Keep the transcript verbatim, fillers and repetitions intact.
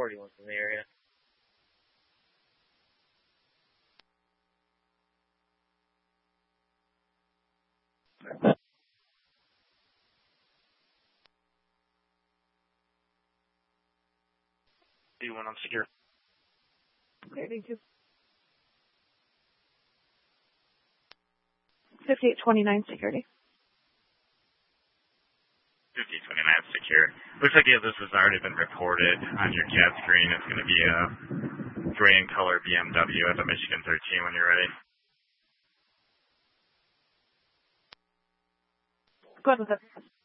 forty-one's in the area. D one on secure. Clear, thank you. fifty-eight twenty-nine security. fifty twenty-nine secure. Looks like yeah, this has already been reported on your C A D screen. It's going to be a gray and color B M W at the Michigan thirteen when you're ready. Go ahead with it.